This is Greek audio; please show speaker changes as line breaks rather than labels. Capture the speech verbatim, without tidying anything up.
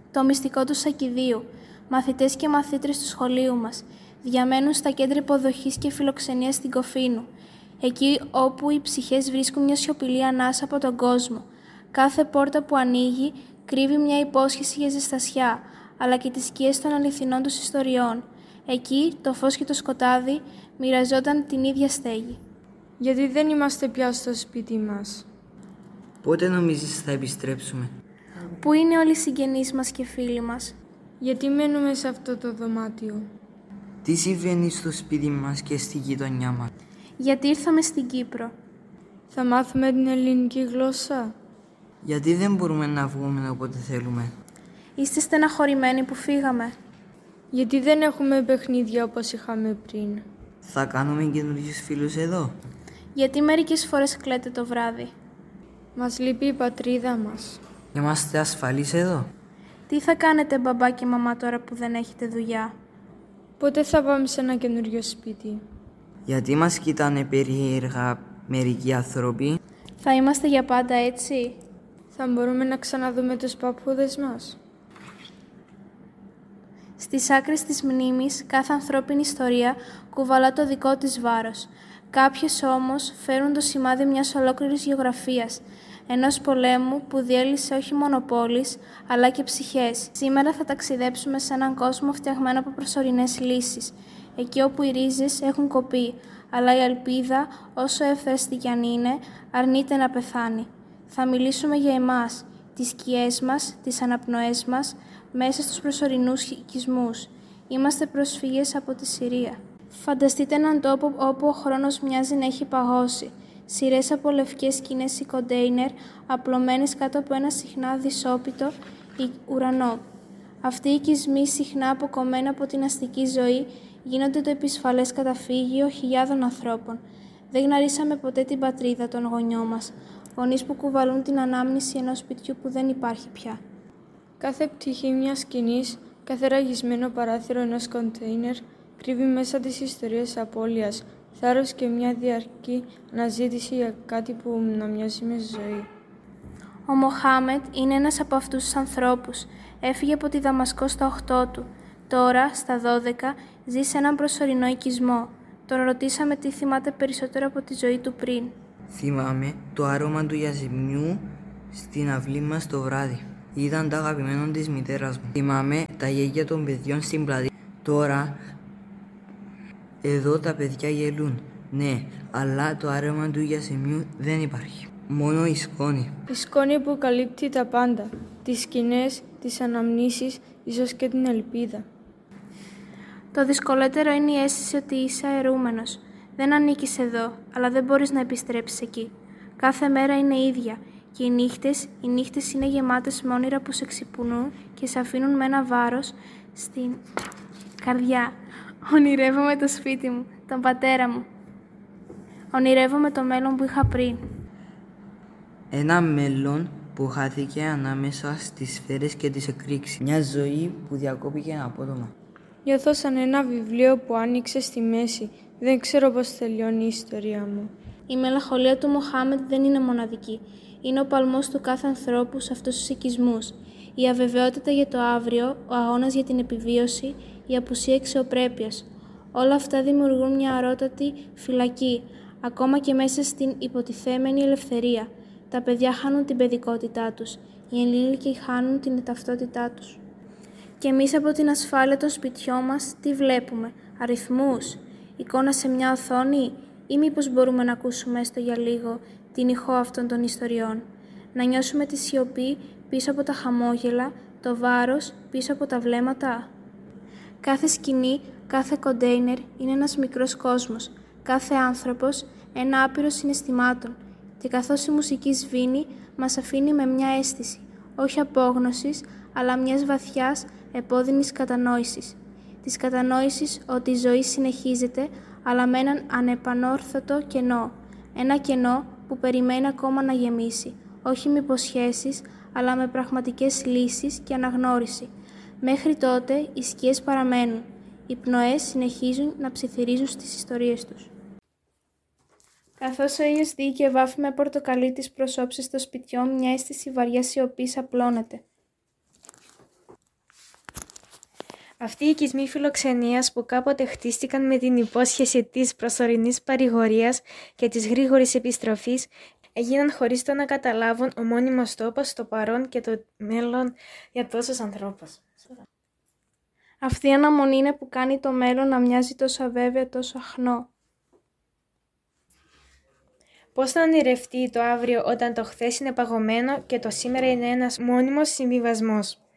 Το μυστικό του Σακηδίου. Μαθητές και μαθήτρες του σχολείου μας διαμένουν στα κέντρα υποδοχής και φιλοξενίας στην Κοφίνου, εκεί όπου οι ψυχές βρίσκουν μια σιωπηλή ανάσα από τον κόσμο. Κάθε πόρτα που ανοίγει κρύβει μια υπόσχεση για ζεστασιά, αλλά και τις σκιές των αληθινών τους ιστοριών. Εκεί το φως και το σκοτάδι μοιραζόταν την ίδια στέγη.
Γιατί δεν είμαστε πια στο σπίτι μας?
Πότε νομίζεις θα επιστρέψουμε?
Πού είναι όλοι οι συγγενείς μας και φίλοι μας?
Γιατί μένουμε σε αυτό το δωμάτιο?
Τι συμβαίνει στο σπίτι μας και στη γειτονιά μας?
Γιατί ήρθαμε στην Κύπρο?
Θα μάθουμε την ελληνική γλώσσα?
Γιατί δεν μπορούμε να βγούμε όποτε θέλουμε?
Είστε στεναχωρημένοι που φύγαμε?
Γιατί δεν έχουμε παιχνίδια όπως είχαμε πριν?
Θα κάνουμε καινούριους φίλους εδώ?
Γιατί μερικές φορές κλαίτε το βράδυ?
Μας λείπει η πατρίδα μας.
Είμαστε ασφαλείς εδώ?
Τι θα κάνετε μπαμπά και μαμά τώρα που δεν έχετε δουλειά?
Πότε θα πάμε σε ένα καινούριο σπίτι?
Γιατί μας κοιτάνε περίεργα μερικοί άνθρωποι?
Θα είμαστε για πάντα έτσι?
Θα μπορούμε να ξαναδούμε τους παππούδες μας?
Στις άκρες της μνήμης, κάθε ανθρώπινη ιστορία κουβαλά το δικό της βάρος. Κάποιες όμως φέρουν το σημάδι μιας ολόκληρης γεωγραφίας, ενός πολέμου που διέλυσε όχι μόνο πόλεις, αλλά και ψυχές. Σήμερα θα ταξιδέψουμε σε έναν κόσμο φτιαγμένο από προσωρινές λύσεις, εκεί όπου οι ρίζες έχουν κοπεί, αλλά η ελπίδα, όσο εύθραστη κι αν είναι, αρνείται να πεθάνει. Θα μιλήσουμε για εμάς, τις σκιές μας, τις αναπνοές μας, μέσα στους προσωρινούς οικισμούς. Είμαστε προσφύγες από τη Συρία. Φανταστείτε έναν τόπο όπου ο χρόνος μοιάζει να έχει παγώσει. Σειρές από λευκές σκηνές ή κοντέινερ, απλωμένες κάτω από ένα συχνά δυσόπιτο ουρανό. Αυτοί οι οικισμοί, συχνά αποκομμένα από την αστική ζωή, γίνονται το επισφαλές καταφύγιο χιλιάδων ανθρώπων. Δεν γνωρίσαμε ποτέ την πατρίδα των γονιών μας, γονείς που κουβαλούν την ανάμνηση ενός σπιτιού που δεν υπάρχει πια.
Κάθε πτυχή μιας σκηνής, κάθε ραγισμένο παράθυρο ενός κοντέινερ, κρύβει μέσα τις ιστορίες απώλειας, θάρρος και μια διαρκή αναζήτηση για κάτι που να μοιάζει με ζωή.
Ο Μοχάμετ είναι ένας από αυτούς τους ανθρώπους. Έφυγε από τη Δαμασκό στα οκτώ του. Τώρα, στα δώδεκα, ζει σε έναν προσωρινό οικισμό. Τον ρωτήσαμε τι θυμάται περισσότερο από τη ζωή του πριν.
Θυμάμαι το άρωμα του γιασμινιού στην αυλή μας το βράδυ. Ήταν τα αγαπημένο της μητέρας μου. Θυμάμαι τα γέλια των παιδιών στην πλατεία. Τώρα, εδώ τα παιδιά γελούν. Ναι, αλλά το άρωμα του γιασμινιού δεν υπάρχει. Μόνο η σκόνη.
Η σκόνη που καλύπτει τα πάντα. Τις σκηνές, τις αναμνήσεις, ίσως και την ελπίδα.
Το δυσκολότερο είναι η αίσθηση ότι είσαι αερούμενος. Δεν ανήκεις εδώ, αλλά δεν μπορείς να επιστρέψεις εκεί. Κάθε μέρα είναι ίδια και οι νύχτες, οι νύχτες είναι γεμάτες με όνειρα που σε ξυπνούν και σε αφήνουν με ένα βάρος στην καρδιά. Ονειρεύομαι το σπίτι μου, τον πατέρα μου. Ονειρεύομαι το μέλλον που είχα πριν.
Ένα μέλλον που χάθηκε ανάμεσα στις σφαίρες και τις εκρήξεις. Μια ζωή που διακόπηκε απότομα.
Νιώθω σαν ένα βιβλίο που άνοιξε στη μέση. Δεν ξέρω πώς τελειώνει η ιστορία μου.
Η μελαγχολία του Μοχάμετ δεν είναι μοναδική. Είναι ο παλμός του κάθε ανθρώπου σε αυτούς τους οικισμούς. Η αβεβαιότητα για το αύριο, ο αγώνας για την επιβίωση, η απουσία αξιοπρέπειας. Όλα αυτά δημιουργούν μια αρώτατη φυλακή, ακόμα και μέσα στην υποτιθέμενη ελευθερία. Τα παιδιά χάνουν την παιδικότητά τους. Οι ενήλικοι χάνουν την ταυτότητά τους. Και εμείς από την ασφάλεια των σπιτιών μας τι βλέπουμε? Αριθμούς? Εικόνα σε μια οθόνη? Ή μήπως μπορούμε να ακούσουμε έστω για λίγο την ηχό αυτών των ιστοριών? Να νιώσουμε τη σιωπή πίσω από τα χαμόγελα, το βάρος πίσω από τα βλέμματα? Κάθε σκηνή, κάθε κοντέινερ είναι ένας μικρός κόσμος. Κάθε άνθρωπος ένα άπειρο συναισθημάτων. Και καθώς η μουσική σβήνει, μας αφήνει με μια αίσθηση, όχι απόγνωσης, αλλά μιας βαθιάς επώδυνης κατανόησης. Της κατανόησης ότι η ζωή συνεχίζεται, αλλά με έναν ανεπανόρθωτο κενό. Ένα κενό που περιμένει ακόμα να γεμίσει, όχι με υποσχέσεις, αλλά με πραγματικές λύσεις και αναγνώριση. Μέχρι τότε οι σκιές παραμένουν. Οι πνοές συνεχίζουν να ψιθυρίζουν στις ιστορίες τους. Καθώς ο ήλιος διεί και βάφει με πορτοκαλί τις προσώψεις των σπιτιών, μια αίσθηση βαριά σιωπής απλώνεται.
Αυτοί οι οικισμοί φιλοξενίας που κάποτε χτίστηκαν με την υπόσχεση της προσωρινής παρηγορίας και της γρήγορης επιστροφής, έγιναν χωρίς το να καταλάβουν ο μόνιμος τόπος στο παρόν και το μέλλον για τόσους ανθρώπους.
Αυτή η αναμονή είναι που κάνει το μέλλον να μοιάζει τόσο αβέβαιο, τόσο αχνό.
Πώς να ονειρευτεί το αύριο όταν το χθες είναι παγωμένο και το σήμερα είναι ένας μόνιμος συμβιβασμός.